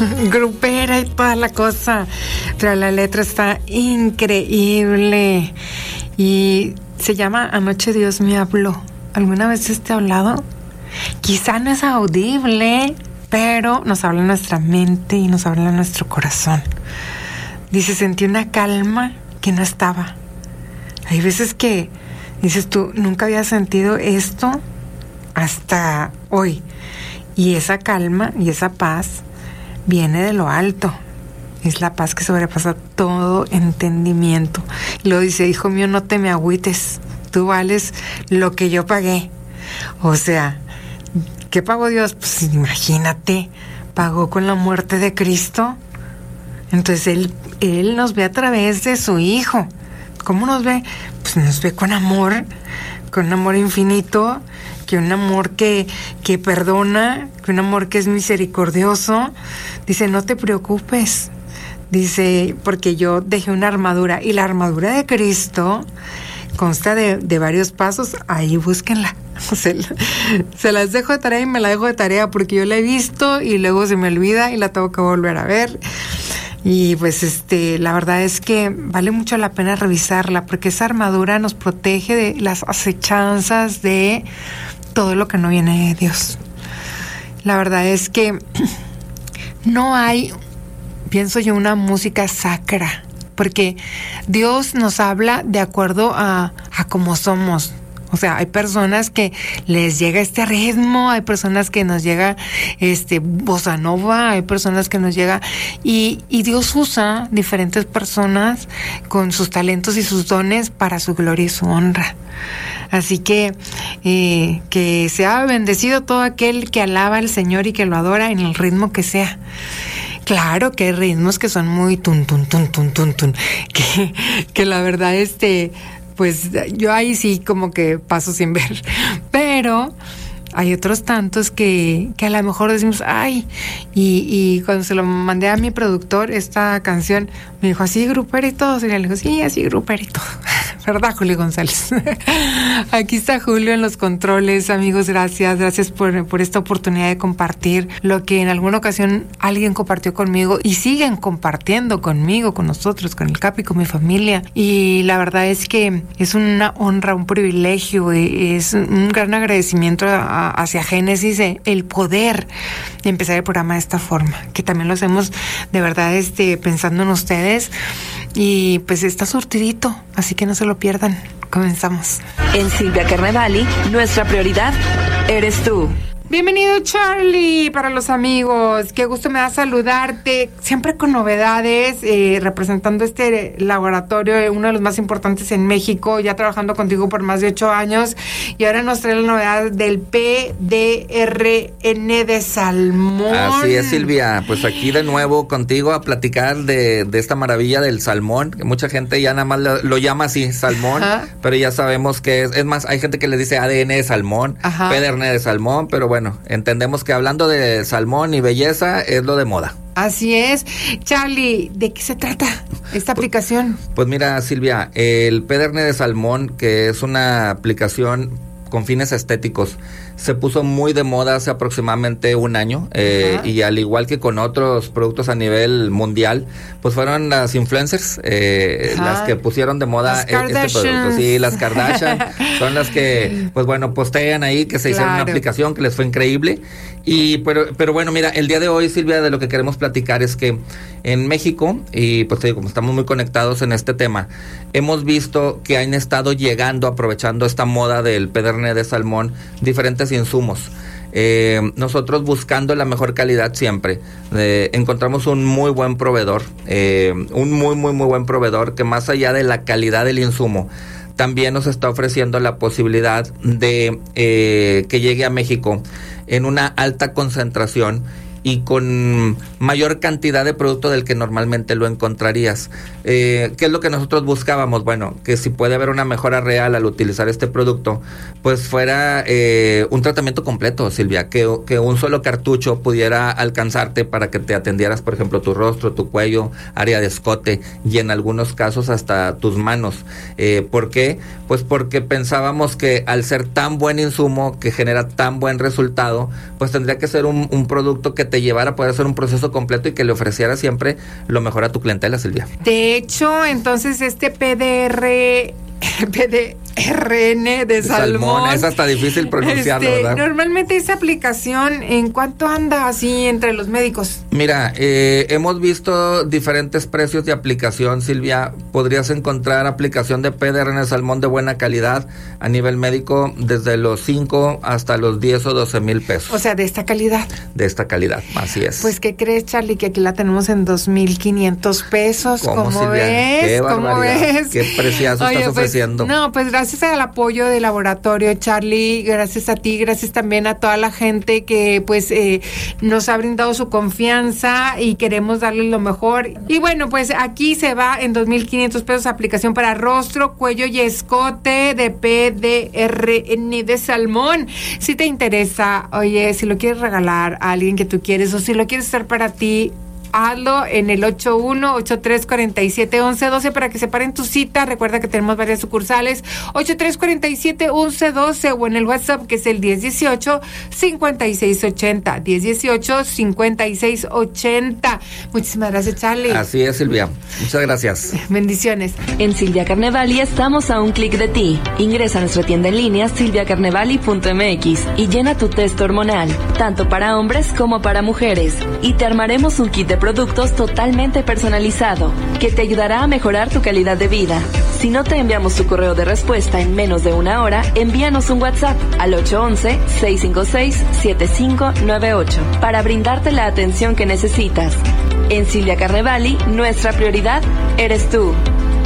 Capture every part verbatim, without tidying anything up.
grupera y toda la cosa, pero la letra está increíble y se llama Anoche Dios me habló. ¿Alguna vez te ha hablado? Quizá no es audible, pero nos habla en nuestra mente y nos habla en nuestro corazón. Dice, sentí una calma que no estaba. Hay veces que dices tú, nunca había sentido esto hasta hoy. Y esa calma y esa paz viene de lo alto. Es la paz que sobrepasa todo entendimiento. Y luego dice, hijo mío, no te me agüites. Tú vales lo que yo pagué. O sea, ¿qué pagó Dios? Pues imagínate, pagó con la muerte de Cristo. Entonces Él, Él nos ve a través de su Hijo. ¿Cómo nos ve? Pues nos ve con amor, con un amor infinito, que un amor que, que perdona, que un amor que es misericordioso. Dice, no te preocupes. Dice, porque yo dejé una armadura. Y la armadura de Cristo consta de, de varios pasos. Ahí búsquenla. Se, se las dejo de tarea y me la dejo de tarea porque yo la he visto y luego se me olvida y la tengo que volver a ver. Y pues este, la verdad es que vale mucho la pena revisarla porque esa armadura nos protege de las acechanzas de todo lo que no viene de Dios. La verdad es que no hay, pienso yo, una música sacra, porque Dios nos habla de acuerdo a, a cómo somos. O sea, hay personas que les llega este ritmo, hay personas que nos llega este bossa nova, hay personas que nos llega y, y Dios usa diferentes personas con sus talentos y sus dones para su gloria y su honra. Así que eh, que sea bendecido todo aquel que alaba al Señor y que lo adora en el ritmo que sea. Claro que hay ritmos que son muy tun, tun, tun, tun, tun, tun, que, que la verdad, este, pues yo ahí sí como que paso sin ver, pero hay otros tantos que, que a lo mejor decimos, ay, y, y cuando se lo mandé a mi productor, esta canción, me dijo, así grupera y todo, y le digo, sí, así grupera y todo, ¿verdad, Julio González? Aquí está Julio en los controles, amigos, gracias, gracias por, por esta oportunidad de compartir lo que en alguna ocasión alguien compartió conmigo y siguen compartiendo conmigo, con nosotros, con el Capi, con mi familia, y la verdad es que es una honra, un privilegio, es un gran agradecimiento a hacia Génesis, el poder empezar el programa de esta forma, que también lo hacemos de verdad este, pensando en ustedes y pues está surtidito, así que no se lo pierdan. Comenzamos. En Silvia Carnevali, nuestra prioridad eres tú. Bienvenido, Charlie, para los amigos. Qué gusto me da saludarte, siempre con novedades, eh, representando este laboratorio, uno de los más importantes en México, ya trabajando contigo por más de ocho años, y ahora nos trae la novedad del P D R N de salmón. Así es, Silvia, pues aquí de nuevo contigo a platicar de, de esta maravilla del salmón, que mucha gente ya nada más lo, lo llama así, salmón, ajá, pero ya sabemos que es, es más, hay gente que le dice A D N de salmón, ajá, P D R N de salmón, pero bueno, entendemos que hablando de salmón y belleza es lo de moda. Así es. Charlie, ¿de qué se trata esta aplicación? Pues, pues mira, Silvia, el P D R N de salmón, que es una aplicación con fines estéticos, se puso muy de moda hace aproximadamente un año, eh, y al igual que con otros productos a nivel mundial, pues fueron las influencers eh, las que pusieron de moda este producto. Sí, las Kardashian son las que, pues bueno, postean ahí que se claro. hicieron una aplicación que les fue increíble. Y pero, pero bueno, mira, el día de hoy, Silvia, de lo que queremos platicar es que en México, y pues te digo, como estamos muy conectados en este tema, hemos visto que han estado llegando, aprovechando esta moda del P D R N de salmón, diferentes insumos. Eh, nosotros buscando la mejor calidad siempre, eh, encontramos un muy buen proveedor, eh, un muy, muy, muy buen proveedor que más allá de la calidad del insumo, también nos está ofreciendo la posibilidad de eh, que llegue a México en una alta concentración y con mayor cantidad de producto del que normalmente lo encontrarías. Eh, ¿Qué es lo que nosotros buscábamos? Bueno, que si puede haber una mejora real al utilizar este producto, pues fuera eh, un tratamiento completo, Silvia, que, que un solo cartucho pudiera alcanzarte para que te atendieras, por ejemplo, tu rostro, tu cuello, área de escote y en algunos casos hasta tus manos. Eh, ¿Por qué? Pues porque pensábamos que al ser tan buen insumo, que genera tan buen resultado, pues tendría que ser un, un producto que te llevara a poder hacer un proceso completo y que le ofreciera siempre lo mejor a tu clientela, Silvia. De hecho, entonces este P D R... P D R N de salmón. salmón. Es hasta difícil pronunciarlo, este, ¿verdad? Normalmente esa aplicación, ¿en cuánto anda así entre los médicos? Mira, eh, hemos visto diferentes precios de aplicación, Silvia. Podrías encontrar aplicación de P D R N de salmón de buena calidad a nivel médico desde los cinco hasta los diez o doce mil pesos. O sea, de esta calidad. De esta calidad, así es. Pues, ¿qué crees, Charlie? Que aquí la tenemos en dos mil quinientos pesos. ¿Cómo, ¿Cómo ves? Qué ¿Cómo ves? Qué preciazo Oye, estás pues, ofreciendo. No, pues gracias al apoyo del laboratorio, Charlie, gracias a ti, gracias también a toda la gente que pues eh, nos ha brindado su confianza y queremos darles lo mejor. Y bueno, pues aquí se va en dos mil quinientos pesos aplicación para rostro, cuello y escote de P D R N de salmón. Si te interesa, oye, si lo quieres regalar a alguien que tú quieres o si lo quieres hacer para ti, hazlo en el ocho uno ocho tres cuatro siete once doce para que separen tu cita. Recuerda que tenemos varias sucursales, ocho tres cuatro siete once doce o en el WhatsApp que es el diez dieciocho cincuenta y seis ochenta, diez dieciocho cincuenta y seis ochenta. Muchísimas gracias, Charlie. Así es, Silvia. Muchas gracias. Bendiciones. En Silvia Carnevali estamos a un clic de ti. Ingresa a nuestra tienda en línea silvia carnevali punto m x y llena tu test hormonal, tanto para hombres como para mujeres, y te armaremos un kit de productos totalmente personalizado que te ayudará a mejorar tu calidad de vida. Si no te enviamos tu correo de respuesta en menos de una hora, envíanos un WhatsApp al ocho once, seis cinco seis, siete cinco nueve ocho para brindarte la atención que necesitas. En Silvia Carnevali, nuestra prioridad eres tú.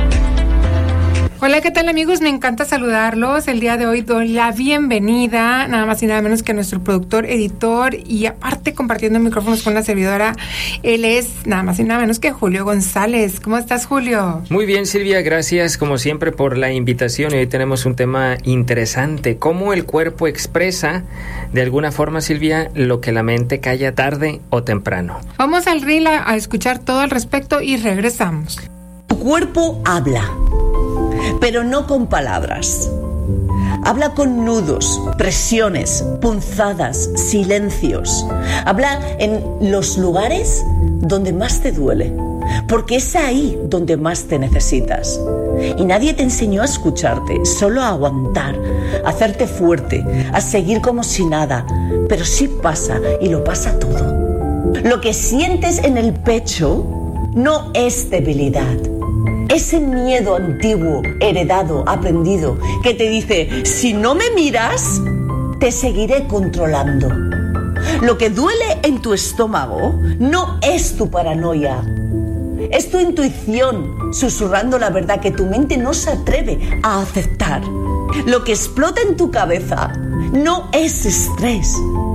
Hola, ¿qué tal, amigos? Me encanta saludarlos. El día de hoy doy la bienvenida, nada más y nada menos que a nuestro productor, editor y aparte compartiendo micrófonos con la servidora. Él es nada más y nada menos que Julio González. ¿Cómo estás, Julio? Muy bien, Silvia, gracias como siempre por la invitación. Y hoy tenemos un tema interesante, cómo el cuerpo expresa de alguna forma, Silvia, lo que la mente calla tarde o temprano. Vamos al reel a, a escuchar todo al respecto y regresamos. Tu cuerpo habla, pero no con palabras. Habla con nudos, presiones, punzadas, silencios. Habla en los lugares donde más te duele, porque es ahí donde más te necesitas. Y nadie te enseñó a escucharte, solo a aguantar, a hacerte fuerte, a seguir como si nada. Pero sí pasa, y lo pasa todo. Lo que sientes en el pecho no es debilidad. Ese miedo antiguo, heredado, aprendido, que te dice, si no me miras, te seguiré controlando. Lo que duele en tu estómago no es tu paranoia, es tu intuición susurrando la verdad que tu mente no se atreve a aceptar. Lo que explota en tu cabeza no es estrés.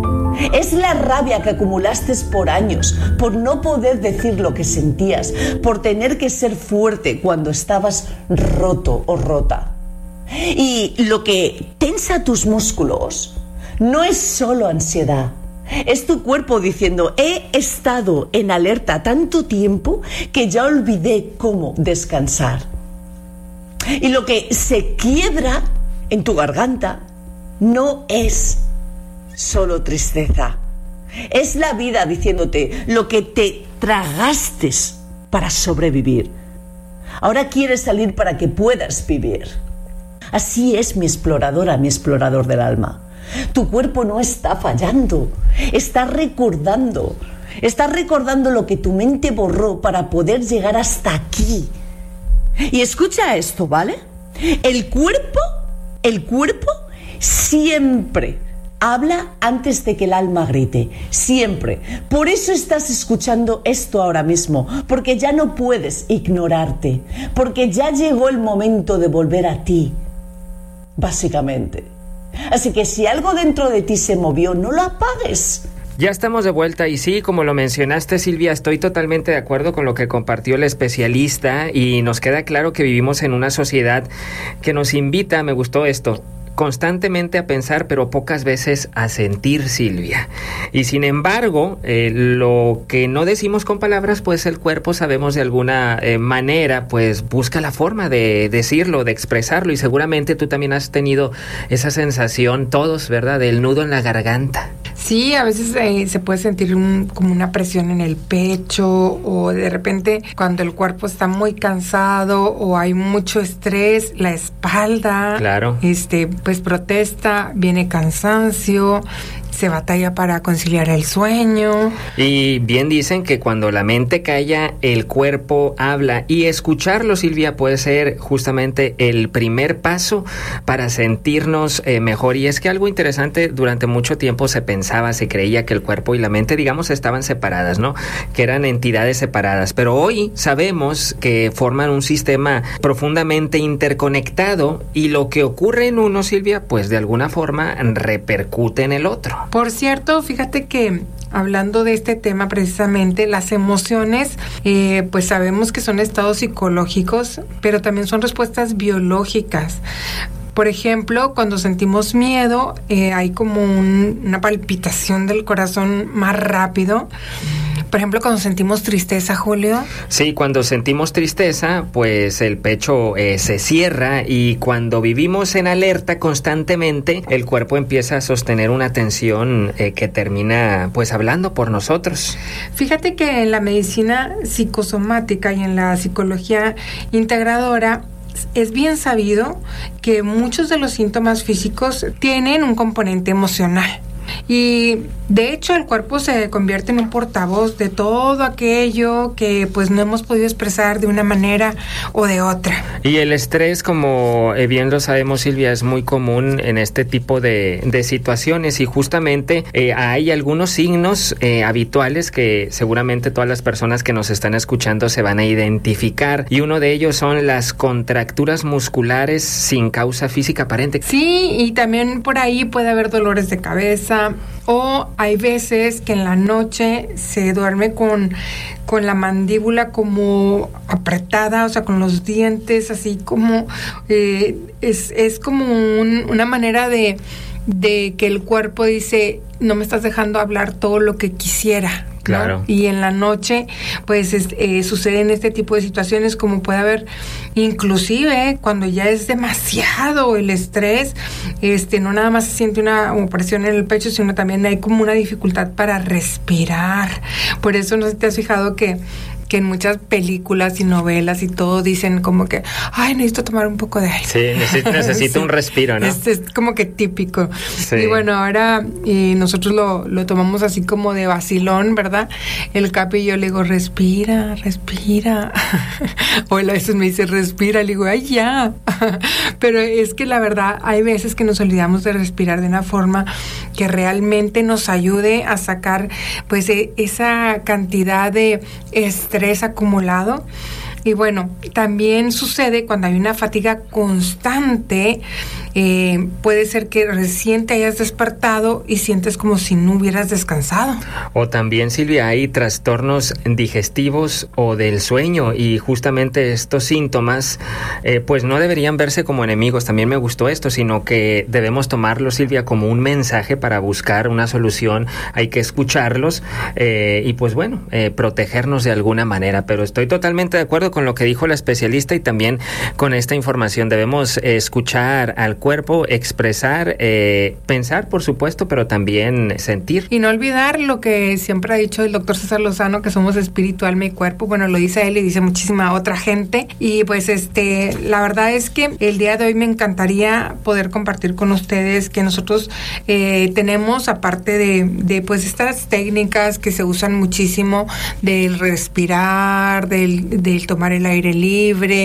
Es la rabia que acumulaste por años, por no poder decir lo que sentías, por tener que ser fuerte cuando estabas roto o rota. Y lo que tensa tus músculos no es solo ansiedad, es tu cuerpo diciendo, he estado en alerta tanto tiempo que ya olvidé cómo descansar. Y lo que se quiebra en tu garganta no es solo tristeza, es la vida diciéndote lo que te tragaste para sobrevivir. Ahora quieres salir para que puedas vivir. Así es, mi exploradora, mi explorador del alma. Tu cuerpo no está fallando, está recordando, está recordando lo que tu mente borró para poder llegar hasta aquí. Y escucha esto, ¿vale? El cuerpo, el cuerpo siempre habla antes de que el alma grite, siempre. Por eso estás escuchando esto ahora mismo, porque ya no puedes ignorarte, porque ya llegó el momento de volver a ti, básicamente. Así que si algo dentro de ti se movió, no lo apagues. Ya estamos de vuelta y sí, como lo mencionaste, Silvia, estoy totalmente de acuerdo con lo que compartió el especialista y nos queda claro que vivimos en una sociedad que nos invita, me gustó esto, constantemente a pensar, pero pocas veces a sentir, Silvia. Y sin embargo, eh, lo que no decimos con palabras, pues el cuerpo, sabemos de alguna eh, manera, pues busca la forma de decirlo, de expresarlo, y seguramente tú también has tenido esa sensación, todos, ¿verdad?, del nudo en la garganta. Sí, a veces eh, se puede sentir un, como una presión en el pecho, o de repente cuando el cuerpo está muy cansado o hay mucho estrés, la espalda, claro, este, pues protesta, viene cansancio, se batalla para conciliar el sueño. Y bien dicen que cuando la mente calla, el cuerpo habla, y escucharlo, Silvia, puede ser justamente el primer paso para sentirnos eh, mejor. Y es que algo interesante, durante mucho tiempo se pensaba, se creía que el cuerpo y la mente, digamos, estaban separadas, ¿no? Que eran entidades separadas, pero hoy sabemos que forman un sistema profundamente interconectado, y lo que ocurre en uno, Silvia, pues de alguna forma repercute en el otro. Por cierto, fíjate que hablando de este tema precisamente, las emociones, eh, pues sabemos que son estados psicológicos, pero también son respuestas biológicas. Por ejemplo, cuando sentimos miedo, eh, hay como un, una palpitación del corazón más rápido. Por ejemplo, cuando sentimos tristeza, Julio. Sí, cuando sentimos tristeza, pues el pecho eh, se cierra, y cuando vivimos en alerta constantemente, el cuerpo empieza a sostener una tensión eh, que termina pues hablando por nosotros. Fíjate que en la medicina psicosomática y en la psicología integradora, es bien sabido que muchos de los síntomas físicos tienen un componente emocional. Y de hecho el cuerpo se convierte en un portavoz de todo aquello que pues no hemos podido expresar de una manera o de otra. Y el estrés, como eh, bien lo sabemos, Silvia, es muy común en este tipo de, de situaciones, y justamente eh, hay algunos signos eh, habituales que seguramente todas las personas que nos están escuchando se van a identificar, y uno de ellos son las contracturas musculares sin causa física aparente. Sí, y también por ahí puede haber dolores de cabeza, o hay veces que en la noche se duerme con, con la mandíbula como apretada, o sea, con los dientes así como, eh, es, es como un, una manera de, de que el cuerpo dice, no me estás dejando hablar todo lo que quisiera. Claro. ¿No? Y en la noche, pues, es, eh, suceden este tipo de situaciones, como puede haber, inclusive, cuando ya es demasiado el estrés, este, no nada más se siente una opresión en el pecho, sino también hay como una dificultad para respirar. Por eso, no sé si te has fijado que que en muchas películas y novelas y todo dicen como que, ay, necesito tomar un poco de aire. Sí, necesito, necesito sí. un respiro, ¿no? Es, es como que típico. Sí. Y bueno, ahora eh, nosotros lo, lo tomamos así como de vacilón, ¿verdad? El Capi y yo le digo, respira, respira. O él a veces me dice, respira, le digo, ay, ya. Pero es que la verdad, hay veces que nos olvidamos de respirar de una forma que realmente nos ayude a sacar, pues, eh, esa cantidad de estrés acumulado. Y bueno, también sucede cuando hay una fatiga constante, eh, puede ser que recién te hayas despertado y sientes como si no hubieras descansado. O también, Silvia, hay trastornos digestivos o del sueño, y justamente estos síntomas eh, pues no deberían verse como enemigos. También me gustó esto, sino que debemos tomarlos, Silvia, como un mensaje para buscar una solución. Hay que escucharlos eh, y pues bueno, eh, protegernos de alguna manera. Pero estoy totalmente de acuerdo con lo que dijo la especialista, y también con esta información. Debemos eh, escuchar al cuerpo, expresar, eh, pensar, por supuesto, pero también sentir. Y no olvidar lo que siempre ha dicho el doctor César Lozano, que somos espíritu, alma y cuerpo. Bueno, lo dice él y dice muchísima otra gente. Y pues este, la verdad es que el día de hoy me encantaría poder compartir con ustedes que nosotros eh, tenemos, aparte de, de pues estas técnicas que se usan muchísimo, del respirar, del, del tomar el aire libre,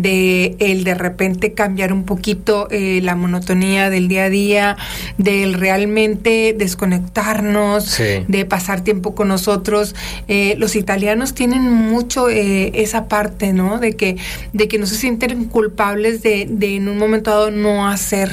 de el de repente cambiar un poquito eh, la monotonía del día a día, del realmente desconectarnos, sí. de pasar tiempo con nosotros. Eh, los italianos tienen mucho eh, esa parte, ¿no? De que, de que no se sienten culpables de, de en un momento dado no hacer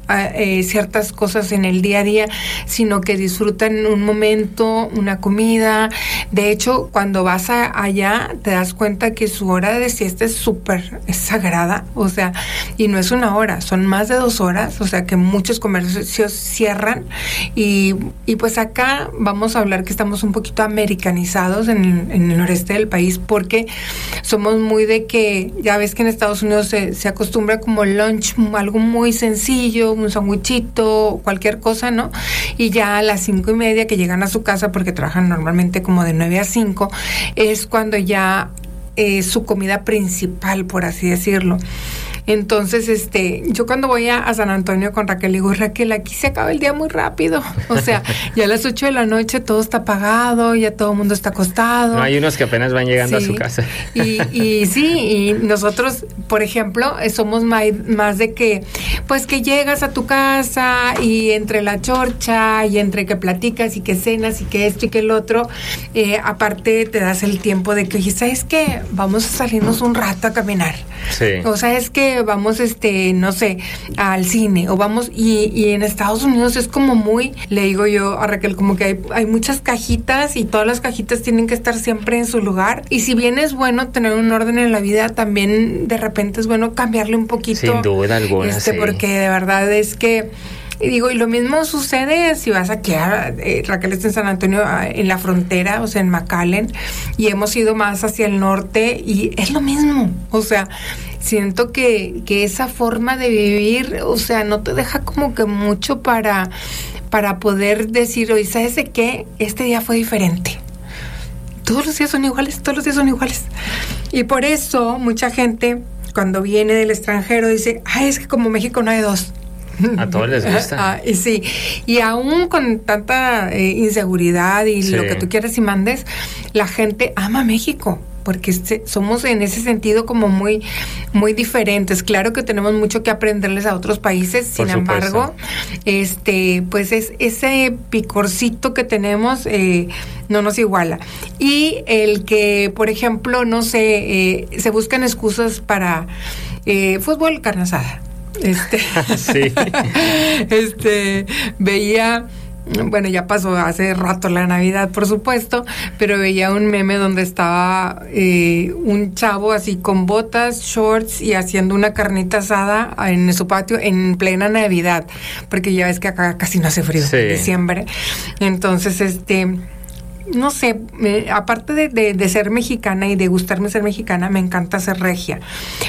eh, ciertas cosas en el día a día, sino que disfrutan un momento, una comida. De hecho, cuando vas a, allá, te das cuenta que su hora de siesta es súper, es sagrada, o sea, y no es una hora, son más de dos horas, o sea, que muchos comercios cierran, y, y pues acá vamos a hablar que estamos un poquito americanizados en, en el noreste del país, porque somos muy de que, ya ves que en Estados Unidos se, se acostumbra como lunch, algo muy sencillo, un sandwichito, cualquier cosa, ¿no? Y ya a las cinco y media que llegan a su casa, porque trabajan normalmente como de nueve a cinco, es cuando ya es su comida principal, por así decirlo. Entonces, este, yo cuando voy a, a San Antonio con Raquel, digo, Raquel, aquí se acaba el día muy rápido. O sea, ya a las ocho de la noche todo está apagado, ya todo el mundo está acostado. No, hay unos que apenas van llegando sí. a su casa. Y, y sí, y nosotros, por ejemplo, somos más, más de que, pues que llegas a tu casa y entre la chorcha y entre que platicas y que cenas y que esto y que el otro, eh, aparte te das el tiempo de que, oye, ¿sabes qué? Vamos a salirnos un rato a caminar. Sí. O sea, es que vamos, este, no sé, al cine, o vamos, y, y en Estados Unidos es como muy, le digo yo a Raquel, como que hay, hay muchas cajitas y todas las cajitas tienen que estar siempre en su lugar, y si bien es bueno tener un orden en la vida, también de repente es bueno cambiarle un poquito. Sin duda alguna, este, sí. Porque de verdad es que, y digo, y lo mismo sucede si vas aquí a, eh, Raquel está en San Antonio, a, en la frontera, o sea, en McAllen, y hemos ido más hacia el norte, y es lo mismo, o sea, siento que, que esa forma de vivir, o sea, no te deja como que mucho para, para poder decir, oye, ¿sabes de qué? Este día fue diferente. Todos los días son iguales, todos los días son iguales. Y por eso mucha gente, cuando viene del extranjero, dice, ay, es que como México no hay dos. A todos les gusta. Ah, y sí, y aún con tanta eh, inseguridad y sí. lo que tú quieras y mandes, la gente ama México, porque este, somos en ese sentido como muy, muy diferentes. Claro que tenemos mucho que aprenderles a otros países, sin Por embargo, este, pues es ese picorcito que tenemos eh, no nos iguala. Y el que, por ejemplo, no sé, eh, se buscan excusas para eh, fútbol, carne asada. Este, sí. este, veía, bueno, ya pasó hace rato la Navidad, por supuesto, pero veía un meme donde estaba eh, un chavo así con botas, shorts y haciendo una carnita asada en su patio en plena Navidad, porque ya ves que acá casi no hace frío sí. en diciembre. Entonces, este... no sé, eh, aparte de, de, de ser mexicana y de gustarme ser mexicana, me encanta ser regia,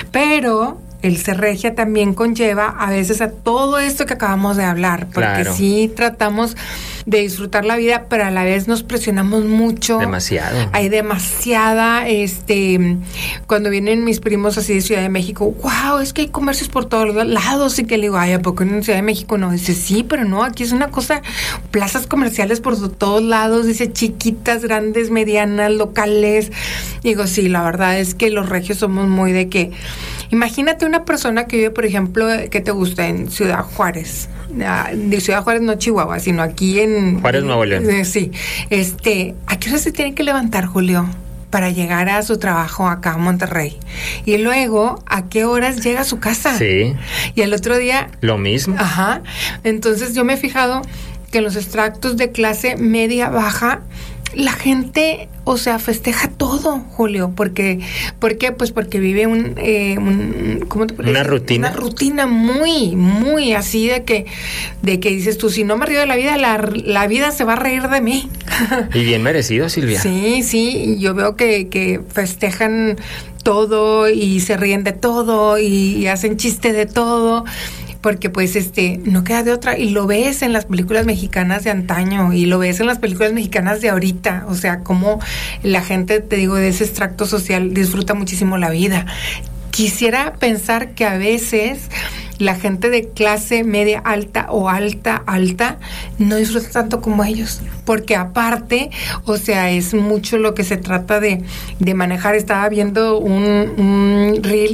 pero el ser regia también conlleva a veces a todo esto que acabamos de hablar, porque claro. sí tratamos de disfrutar la vida, pero a la vez nos presionamos mucho. Demasiado. Hay demasiada, este, cuando vienen mis primos así de Ciudad de México, wow, es que hay comercios por todos lados, y que le digo, ay, ¿a poco en Ciudad de México no? Dice, sí, pero no, aquí es una cosa, plazas comerciales por todos lados, dice, chiquitas, grandes, medianas, locales. Digo, sí, la verdad es que los regios somos muy de que, imagínate una persona que vive, por ejemplo, ¿qué te gusta? En Ciudad Juárez, de Ciudad Juárez, no Chihuahua, sino aquí en Juárez, Nuevo León. Eh, sí, este, ¿a qué hora se tiene que levantar, Julio, para llegar a su trabajo acá a Monterrey? Y luego, ¿a qué horas llega a su casa? Sí. Y el otro día... lo mismo. Ajá. Entonces yo me he fijado que en los extractos de clase media baja, la gente, o sea, festeja todo, Julio, porque, ¿por qué? Pues porque vive un, eh, un ¿cómo te parece? Una rutina. Una rutina muy, muy así de que, de que dices tú, si no me río de la vida, la, la vida se va a reír de mí. Y bien merecido, Silvia. Sí, sí, yo veo que, que festejan todo y se ríen de todo y, y hacen chiste de todo, porque pues este no queda de otra, y lo ves en las películas mexicanas de antaño y lo ves en las películas mexicanas de ahorita, o sea, como la gente, te digo, de ese extracto social disfruta muchísimo la vida. Quisiera pensar que a veces la gente de clase media alta o alta, alta, no disfruta tanto como ellos, porque aparte, o sea, es mucho lo que se trata de, de manejar. Estaba viendo un, un reel.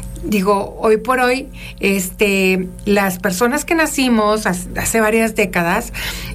Digo, hoy por hoy, este, las personas que nacimos hace, hace varias décadas,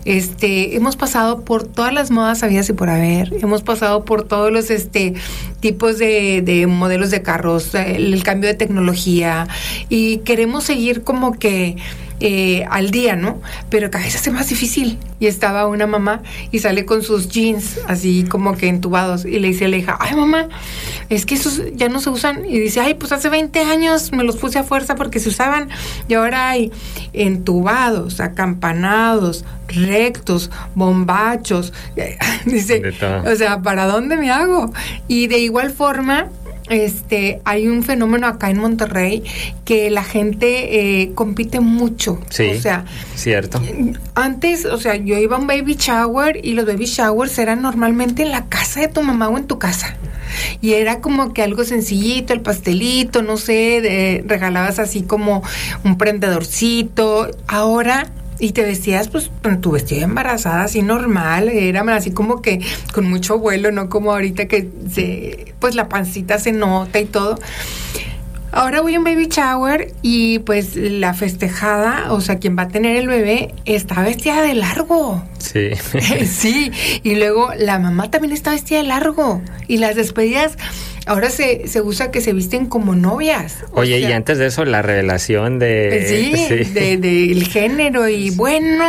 este, hemos pasado por todas las modas habidas y por haber, hemos pasado por todos los, este, tipos de, de modelos de carros, el, el cambio de tecnología, y queremos seguir como que eh, al día, ¿no? Pero cada vez hace más difícil. Y estaba una mamá y sale con sus jeans así como que entubados y le dice a la hija, ay mamá, es que esos ya no se usan. Y dice, ay, pues hace veinte años me los puse a fuerza porque se usaban y ahora hay entubados, acampanados, rectos, bombachos. Dice, o sea, ¿para dónde me hago? Y de igual forma, este, hay un fenómeno acá en Monterrey que la gente eh, compite mucho. Sí, o sea, cierto. Antes, o sea, yo iba a un baby shower y los baby showers eran normalmente en la casa de tu mamá o en tu casa. Y era como que algo sencillito, el pastelito, no sé, de, regalabas así como un prendedorcito. Ahora... Y te vestías, pues, con tu vestido de embarazada, así normal, era así como que con mucho vuelo, no como ahorita que se, pues la pancita se nota y todo. Ahora voy a un baby shower y pues la festejada, o sea, quien va a tener el bebé, está vestida de largo. Sí. Sí, y luego la mamá también está vestida de largo. Y las despedidas... Ahora se, se usa que se visten como novias. Oye, sea, y antes de eso, la revelación de... Sí, sí. de, de el género y bueno,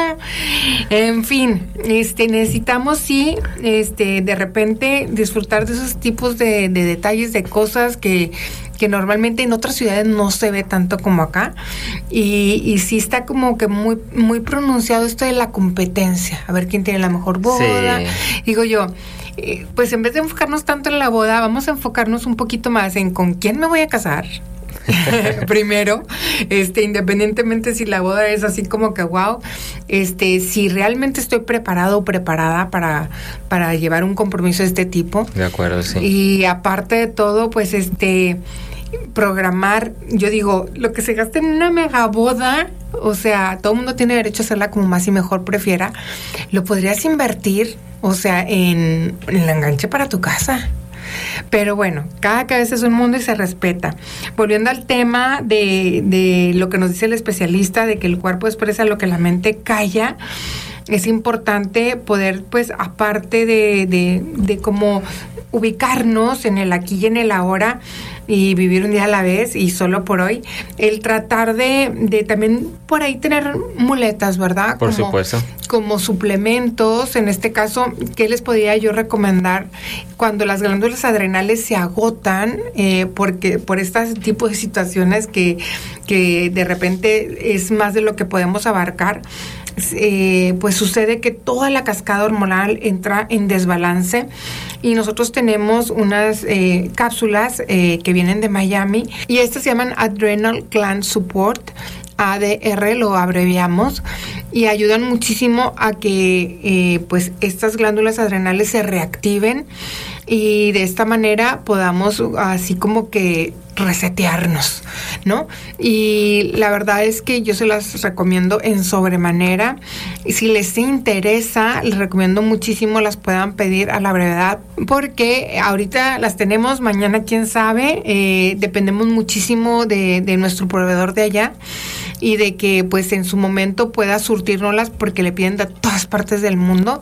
en fin, este necesitamos sí, este de repente disfrutar de esos tipos de, de detalles, de cosas que, que normalmente en otras ciudades no se ve tanto como acá. Y, y sí está como que muy, muy pronunciado esto de la competencia. A ver quién tiene la mejor boda. Sí. Digo yo... pues en vez de enfocarnos tanto en la boda, vamos a enfocarnos un poquito más en con quién me voy a casar. Primero, este, independientemente si la boda es así como que wow, este, si realmente estoy preparado o preparada para, para llevar un compromiso de este tipo. De acuerdo, sí. Y aparte de todo, pues este, programar, yo digo, lo que se gasta en una mega boda, o sea, todo el mundo tiene derecho a hacerla como más y mejor prefiera, lo podrías invertir, o sea, en, en el enganche para tu casa. Pero bueno, cada cabeza es un mundo y se respeta. Volviendo al tema de, de lo que nos dice el especialista, de que el cuerpo expresa lo que la mente calla, es importante poder, pues, aparte de, de, de cómo ubicarnos en el aquí y en el ahora y vivir un día a la vez y solo por hoy, el tratar de, de también por ahí tener muletas, ¿verdad? Por como, supuesto. Como suplementos, en este caso, ¿qué les podría yo recomendar? Cuando las glándulas adrenales se agotan, eh, porque por este tipo de situaciones que, que de repente es más de lo que podemos abarcar, Eh, pues sucede que toda la cascada hormonal entra en desbalance y nosotros tenemos unas eh, cápsulas eh, que vienen de Miami y estas se llaman Adrenal Gland Support, A D R lo abreviamos, y ayudan muchísimo a que eh, pues estas glándulas adrenales se reactiven y de esta manera podamos así como que resetearnos, ¿no? Y la verdad es que yo se las recomiendo en sobremanera. Y si les interesa, les recomiendo muchísimo las puedan pedir a la brevedad, porque ahorita las tenemos, mañana quién sabe, eh, dependemos muchísimo de, de nuestro proveedor de allá y de que pues en su momento pueda surtirnoslas porque le piden de todas partes del mundo.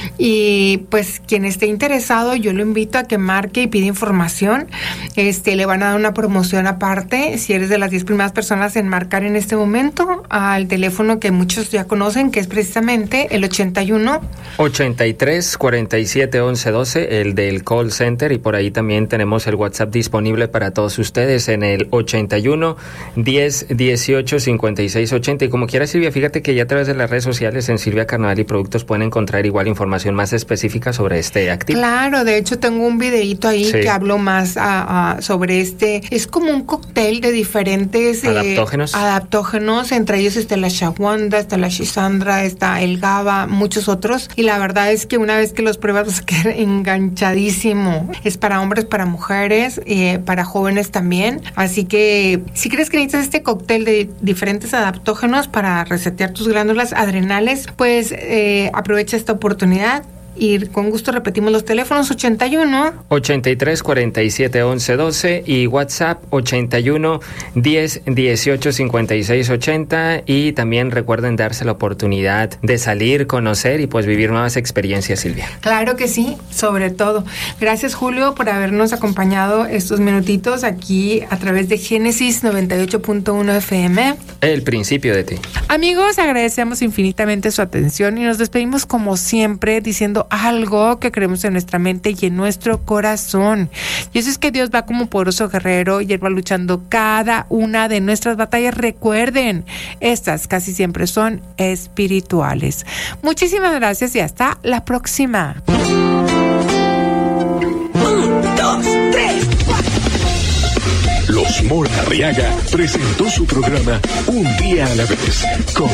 Y pues quien esté interesado, yo lo invito a que marque y pida información. Este, le van a dar una promoción aparte si eres de las diez primeras personas en marcar en este momento al teléfono que muchos ya conocen, que es precisamente el ochenta y uno ochenta y tres cuarenta y siete once doce, el del call center, y por ahí también tenemos el WhatsApp disponible para todos ustedes en el ochenta y uno diez dieciocho cincuenta y seis ochenta. Y como quiera, Silvia, fíjate que ya a través de las redes sociales en Silvia Carnevali Productos pueden encontrar igual información más específica sobre este activo. Claro, de hecho tengo un videíto ahí sí. que hablo más a, a, sobre este. Es como un cóctel de diferentes adaptógenos. Eh, adaptógenos, entre ellos está la shawanda, está la shisandra, está el GABA, muchos otros. Y la verdad es que una vez que los pruebas vas a quedar enganchadísimo. Es para hombres, para mujeres, eh, para jóvenes también. Así que si crees que necesitas este cóctel de diferentes adaptógenos para resetear tus glándulas adrenales, pues eh, aprovecha esta oportunidad. Y con gusto repetimos los teléfonos: ochenta y uno, ochenta y tres, cuarenta y siete, once, doce y WhatsApp ochenta y uno, diez, dieciocho, cincuenta y seis, ochenta. Y también recuerden darse la oportunidad de salir, conocer y pues vivir nuevas experiencias, Silvia. Claro que sí, sobre todo. Gracias, Julio, por habernos acompañado estos minutitos aquí a través de Génesis noventa y ocho punto uno F M. El principio de ti. Amigos, agradecemos infinitamente su atención y nos despedimos como siempre diciendo algo que creemos en nuestra mente y en nuestro corazón. Y eso es que Dios va como poderoso guerrero y Él va luchando cada una de nuestras batallas. Recuerden, estas casi siempre son espirituales. Muchísimas gracias y hasta la próxima. Un, dos, tres, cuatro. Los Mora Arriaga presentó su programa Un Día a la Vez con